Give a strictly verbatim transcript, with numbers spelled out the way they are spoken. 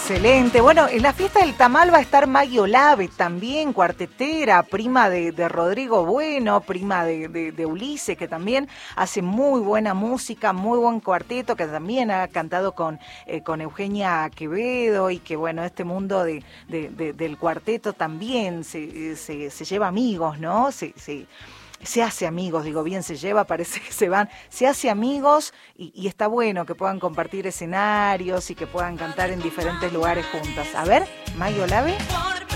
Excelente. Bueno, en la fiesta del tamal va a estar Maggie Olave también, cuartetera, prima de, de Rodrigo Bueno, prima de, de, de Ulises, que también hace muy buena música, muy buen cuarteto, que también ha cantado con, eh, con Eugenia Quevedo, y que bueno, este mundo de, de, de, del cuarteto también se, se, se lleva amigos, ¿no? Se, se, se hace amigos, digo bien, se lleva, parece que se van, se hace amigos y, y está bueno que puedan compartir escenarios y que puedan cantar en diferentes lugares juntas. A ver, Maggie Olave.